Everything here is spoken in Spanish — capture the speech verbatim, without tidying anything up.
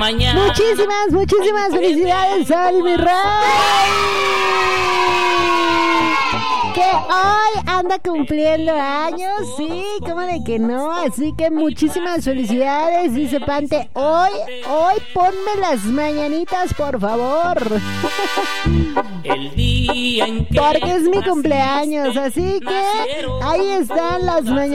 mañana. Muchísimas, muchísimas felicidades, Sally, mi rey. Que hoy anda cumpliendo años, sí, cómo de que no, así que muchísimas felicidades, dice Pante, hoy, hoy ponme las mañanitas, por favor. El día en que porque es mi cumpleaños, así que ahí están las mañanitas.